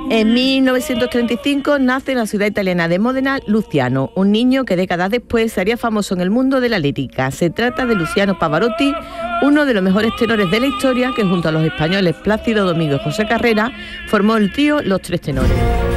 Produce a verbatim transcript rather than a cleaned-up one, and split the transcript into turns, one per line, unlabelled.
En mil novecientos treinta y cinco nace en la ciudad italiana de Módena Luciano, un niño que décadas después se haría famoso en el mundo de la lírica. Se trata de Luciano Pavarotti, uno de los mejores tenores de la historia, que junto a los españoles Plácido Domingo y José Carrera formó el trío Los Tres Tenores.